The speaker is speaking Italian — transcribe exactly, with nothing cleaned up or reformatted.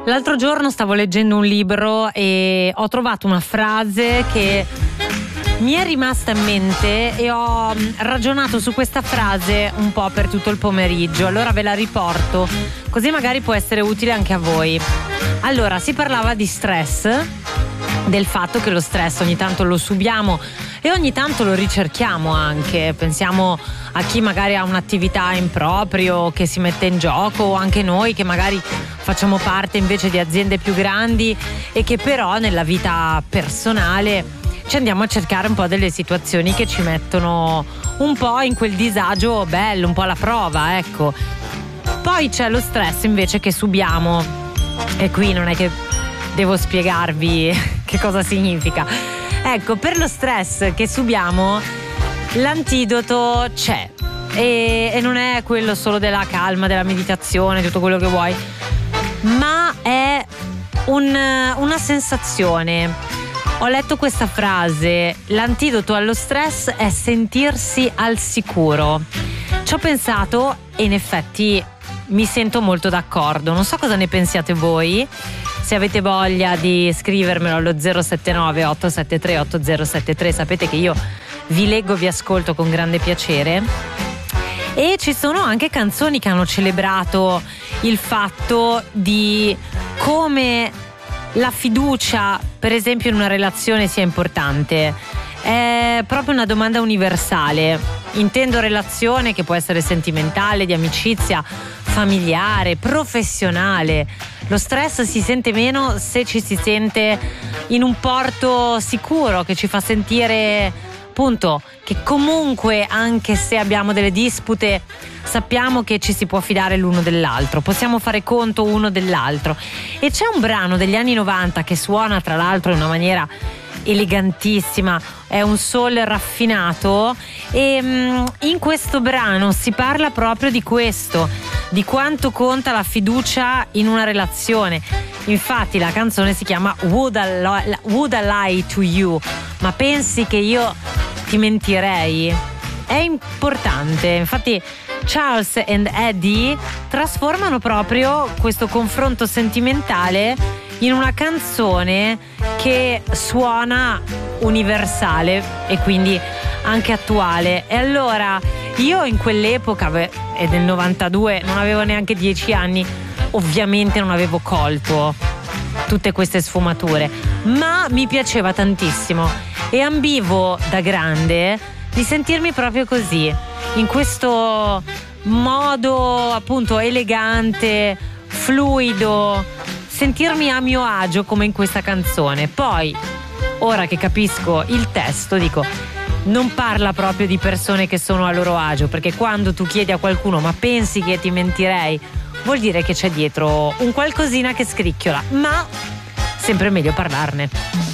L'altro giorno stavo leggendo un libro e ho trovato una frase che mi è rimasta in mente e ho ragionato su questa frase un po' per tutto il pomeriggio. Allora ve la riporto, così magari può essere utile anche a voi. Allora, si parlava di stress, del fatto che lo stress ogni tanto lo subiamo e ogni tanto lo ricerchiamo anche. Pensiamo a chi magari ha un'attività in proprio che si mette in gioco, o anche noi che magari facciamo parte invece di aziende più grandi e che però nella vita personale ci andiamo a cercare un po' delle situazioni che ci mettono un po' in quel disagio bello, un po' alla prova, ecco. Poi c'è lo stress invece che subiamo, e qui non è che devo spiegarvi che cosa significa. Ecco, per lo stress che subiamo l'antidoto c'è, e, e non è quello solo della calma, della meditazione, tutto quello che vuoi, ma è un, una sensazione. Ho letto questa frase: l'antidoto allo stress è sentirsi al sicuro. Ci ho pensato e in effetti mi sento molto d'accordo. Non so cosa ne pensiate voi. Se avete voglia di scrivermelo allo zero sette nove otto sette tre otto zero sette tre, sapete che io vi leggo, vi ascolto con grande piacere. E ci sono anche canzoni che hanno celebrato il fatto di come la fiducia, per esempio, in una relazione sia importante. È proprio una domanda universale. Intendo relazione che può essere sentimentale, di amicizia, familiare, professionale. Lo stress si sente meno se ci si sente in un porto sicuro, che ci fa sentire appunto che comunque, anche se abbiamo delle dispute, sappiamo che ci si può fidare l'uno dell'altro, possiamo fare conto uno dell'altro. E c'è un brano degli anni novanta che suona tra l'altro in una maniera elegantissima, è un soul raffinato, e mh, in questo brano si parla proprio di questo, di quanto conta la fiducia in una relazione. Infatti la canzone si chiama Would I, Li- Would I Lie to You? Ma pensi che io ti mentirei? È importante. Infatti Charles and Eddie trasformano proprio questo confronto sentimentale in una canzone che suona universale e quindi anche attuale. E allora io in quell'epoca, beh, è del novantadue, non avevo neanche dieci anni, ovviamente non avevo colto tutte queste sfumature, ma mi piaceva tantissimo e ambivo da grande di sentirmi proprio così, in questo modo appunto elegante, fluido, sentirmi a mio agio come in questa canzone. Poi, ora che capisco il testo, dico, non parla proprio di persone che sono a loro agio, perché quando tu chiedi a qualcuno ma pensi che ti mentirei, vuol dire che c'è dietro un qualcosina che scricchiola, ma sempre meglio parlarne.